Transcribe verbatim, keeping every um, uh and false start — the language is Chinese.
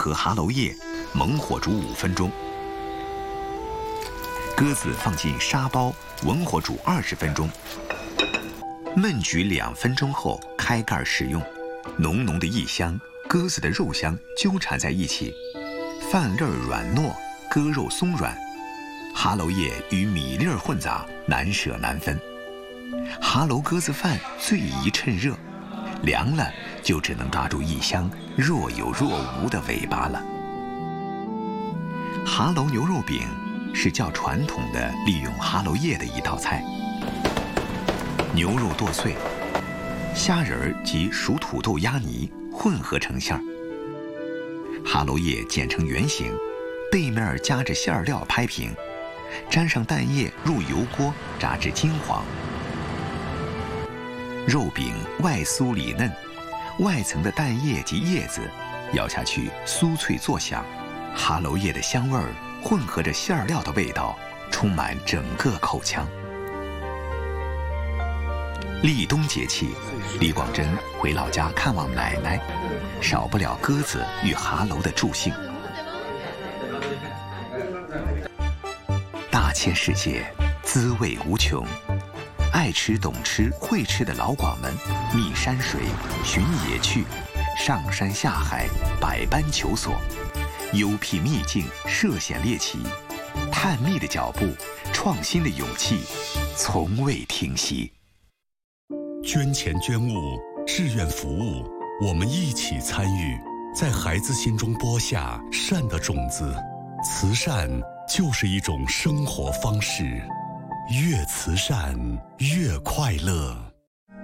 和哈喽叶猛火煮五分钟。鸽子放进沙包，文火煮二十分钟。焖焗两分钟后开盖食用，浓浓的异香、鸽子的肉香纠缠在一起，饭粒儿软糯，鸽肉松软，哈喽叶与米粒儿混杂，难舍难分。哈喽鸽子饭最宜趁热，凉了就只能抓住异香若有若无的尾巴了。哈喽牛肉饼是较传统的利用哈喽叶的一道菜。牛肉剁碎，虾仁儿及熟土豆压泥混合成馅儿。哈喽叶剪成圆形，背面夹着馅料拍平，沾上蛋液入油锅炸至金黄。肉饼外酥里嫩，外层的蛋液及叶子咬下去酥脆作响，哈喽叶的香味儿混合着馅料的味道，充满整个口腔。立冬节气，李广贞回老家看望奶奶，少不了鸽子与哈喽的助兴。大千世界，滋味无穷。爱吃、懂吃、会吃的老广们，觅山水，寻野趣，上山下海，百般求索，幽僻秘境，涉险猎奇，探秘的脚步，创新的勇气，从未停息。 捐钱捐物，志愿服务，我们一起参与，在孩子心中播下善的种子。慈善就是一种生活方式，越慈善越快乐。